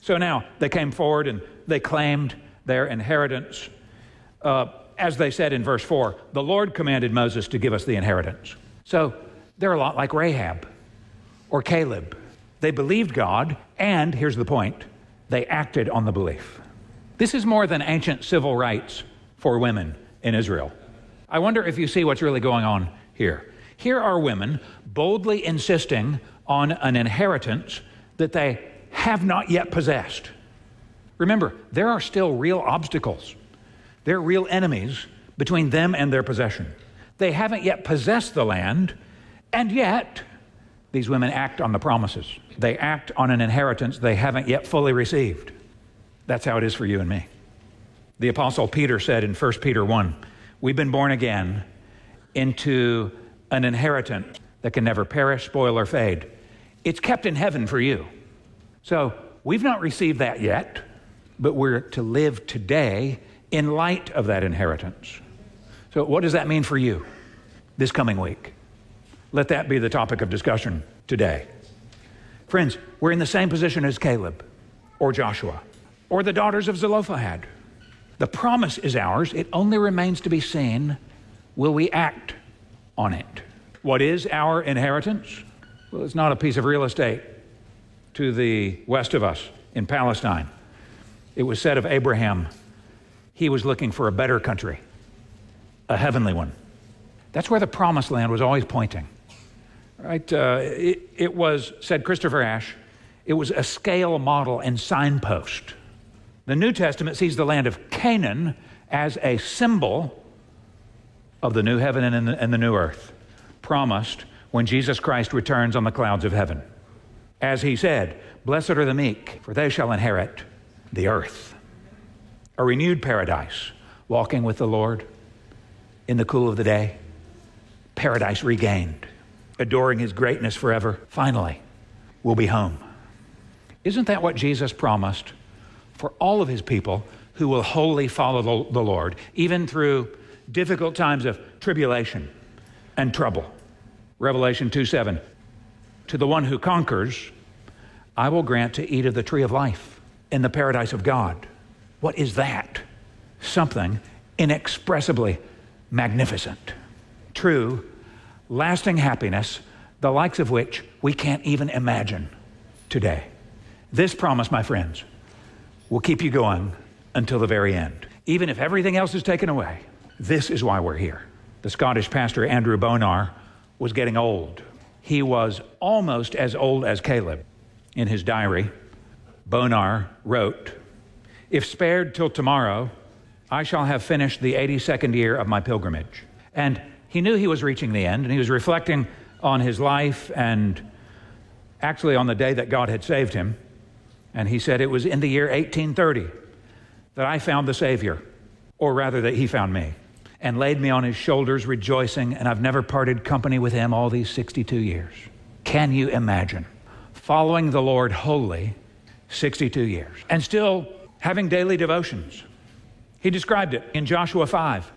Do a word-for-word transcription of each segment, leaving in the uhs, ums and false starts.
So now they came forward and they claimed their inheritance. Uh, as they said in verse four, the Lord commanded Moses to give us the inheritance. So they're a lot like Rahab or Caleb. They believed God, and here's the point, they acted on the belief. This is more than ancient civil rights for women in Israel. I wonder if you see what's really going on here. Here are women boldly insisting on an inheritance that they have not yet possessed. Remember, there are still real obstacles. There are real enemies between them and their possession. They haven't yet possessed the land, and yet these women act on the promises. They act on an inheritance they haven't yet fully received. That's how it is for you and me. The Apostle Peter said in First Peter one, we've been born again into an inheritance that can never perish, spoil, or fade. It's kept in heaven for you. So we've not received that yet, but we're to live today in light of that inheritance. So what does that mean for you this coming week? Let that be the topic of discussion today. Friends, we're in the same position as Caleb or Joshua or the daughters of Zelophehad. The promise is ours. It only remains to be seen, will we act on it? What is our inheritance? Well, it's not a piece of real estate to the west of us in Palestine. It was said of Abraham, he was looking for a better country, a heavenly one. That's where the promised land was always pointing. Right? Uh, it, it was, said Christopher Ash, it was a scale model and signpost. The New Testament sees the land of Canaan as a symbol of the new heaven and the, and the new earth, promised when Jesus Christ returns on the clouds of heaven. As he said, blessed are the meek, for they shall inherit the earth. A renewed paradise, walking with the Lord in the cool of the day, paradise regained, adoring his greatness forever. Finally, we'll be home. Isn't that what Jesus promised for all of his people who will wholly follow the, the Lord, even through difficult times of tribulation and trouble? Revelation two seven, to the one who conquers, I will grant to eat of the tree of life in the paradise of God. What is that? Something inexpressibly magnificent. True, lasting happiness, the likes of which we can't even imagine today. This promise, my friends, will keep you going until the very end. Even if everything else is taken away, this is why we're here. The Scottish pastor Andrew Bonar was getting old. He was almost as old as Caleb. In his diary, Bonar wrote, if spared till tomorrow, I shall have finished the eighty-second year of my pilgrimage. And he knew he was reaching the end, and he was reflecting on his life and actually on the day that God had saved him. And he said, it was in the year eighteen thirty that I found the Savior, or rather that he found me, and laid me on his shoulders rejoicing, and I've never parted company with him all these sixty-two years. Can you imagine following the Lord wholly sixty-two years and still having daily devotions? He described it in Joshua five.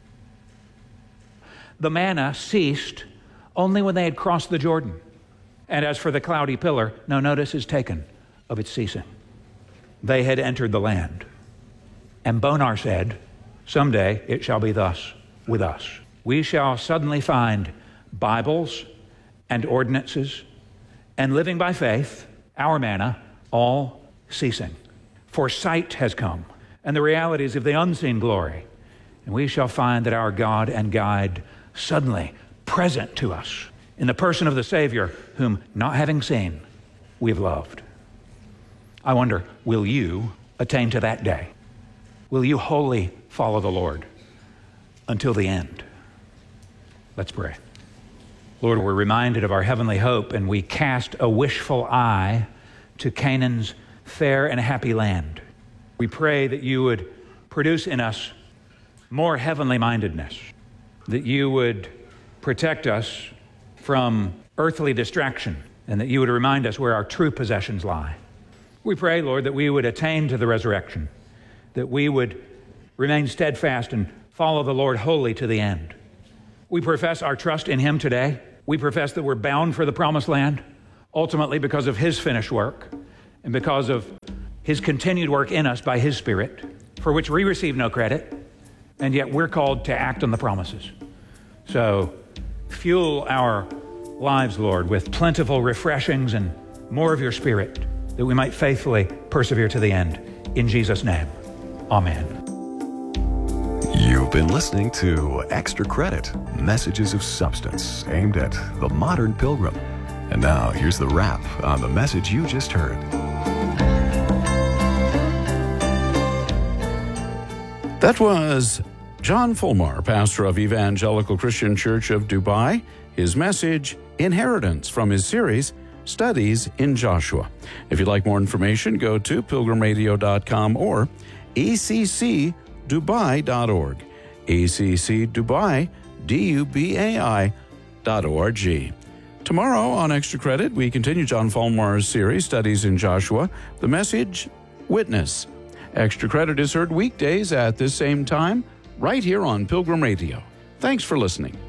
The manna ceased only when they had crossed the Jordan. And as for the cloudy pillar, no notice is taken of its ceasing. They had entered the land. And Bonar said, someday it shall be thus with us. We shall suddenly find Bibles and ordinances and living by faith, our manna, all ceasing. For sight has come, and the realities of the unseen glory. And we shall find that our God and guide suddenly present to us in the person of the Savior, whom not having seen, we've loved. I wonder, will you attain to that day? Will you wholly follow the Lord until the end? Let's pray. Lord, we're reminded of our heavenly hope, and we cast a wishful eye to Canaan's fair and happy land. We pray that you would produce in us more heavenly mindedness, that you would protect us from earthly distraction, and that you would remind us where our true possessions lie. We pray, Lord, that we would attain to the resurrection, that we would remain steadfast and follow the Lord wholly to the end. We profess our trust in him today. We profess that we're bound for the promised land, ultimately because of his finished work and because of his continued work in us by his Spirit, for which we receive no credit, and yet we're called to act on the promises. So fuel our lives, Lord, with plentiful refreshings and more of your Spirit, that we might faithfully persevere to the end. In Jesus' name, amen. You've been listening to Extra Credit, messages of substance aimed at the modern pilgrim. And now here's the wrap on the message you just heard. That was John Fulmar, pastor of Evangelical Christian Church of Dubai. His message, Inheritance, from his series, Studies in Joshua. If you'd like more information, go to pilgrim radio dot com or a c c dubai dot org. A C C Dubai, D U B A I dot O R G. Tomorrow on Extra Credit, we continue John Fulmar's series, Studies in Joshua. The message, Witness. Extra Credit is heard weekdays at this same time, right here on Pilgrim Radio. Thanks for listening.